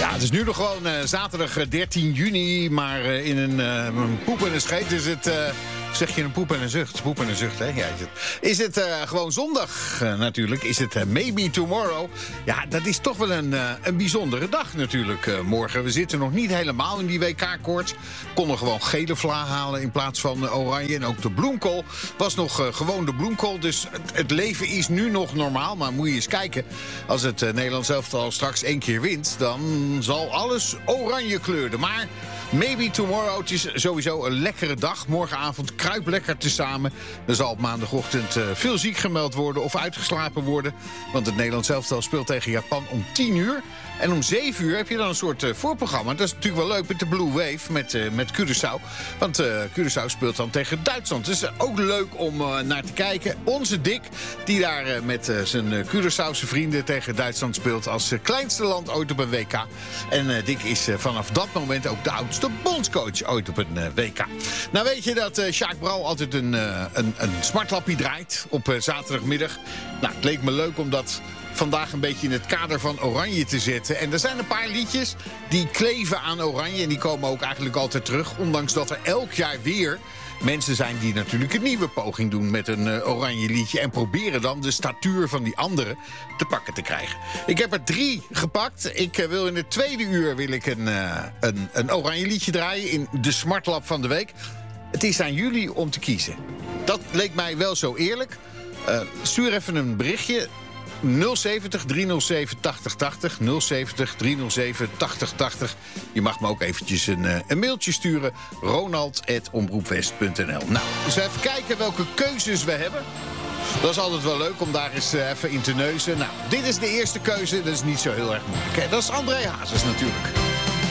Ja, het is nu nog gewoon zaterdag 13 juni, maar in een poep en een scheet is het... zeg je een poep en een zucht? Poep en een zucht, hè? Ja, is het gewoon zondag natuurlijk? Is het maybe tomorrow? Ja, dat is toch wel een bijzondere dag natuurlijk morgen. We zitten nog niet helemaal in die WK-koorts. Konden gewoon gele vla halen in plaats van oranje. En ook de bloemkool was nog gewoon de bloemkool. Dus het leven is nu nog normaal. Maar moet je eens kijken. Als het Nederlands elftal straks 1 keer wint, dan zal alles oranje kleuren. Maar maybe tomorrow. Het is sowieso een lekkere dag. Morgenavond kruip lekker tezamen. Er zal op maandagochtend veel ziek gemeld worden of uitgeslapen worden. Want het Nederlands elftal speelt tegen Japan om 10 uur. En om 7 uur heb je dan een soort voorprogramma. Dat is natuurlijk wel leuk met de Blue Wave, met Curaçao. Want Curaçao speelt dan tegen Duitsland. Dus ook leuk om naar te kijken. Onze Dick, die daar met zijn Curaçaose vrienden tegen Duitsland speelt als kleinste land ooit op een WK. En Dick is vanaf dat moment ook de oudste bondscoach ooit op een WK. Nou weet je dat Sjaak Brouw altijd een smartlappie draait op zaterdagmiddag. Nou, het leek me leuk om dat vandaag een beetje in het kader van oranje te zetten. En er zijn een paar liedjes die kleven aan oranje. En die komen ook eigenlijk altijd terug. Ondanks dat er elk jaar weer mensen zijn die natuurlijk een nieuwe poging doen met een oranje liedje. En proberen dan de statuur van die anderen te pakken te krijgen. Ik heb er 3 gepakt. Ik wil in het tweede uur een oranje liedje draaien in de Smartlap van de week. Het is aan jullie om te kiezen. Dat leek mij wel zo eerlijk. Stuur even een berichtje. 070 307 8080. 070 307 8080. Je mag me ook eventjes een mailtje sturen. ronald@omroepwest.nl. Nou, eens even kijken welke keuzes we hebben. Dat is altijd wel leuk om daar eens even in te neuzen. Nou, dit is de eerste keuze. Dat is niet zo heel erg moeilijk, hè? Dat is André Hazes natuurlijk.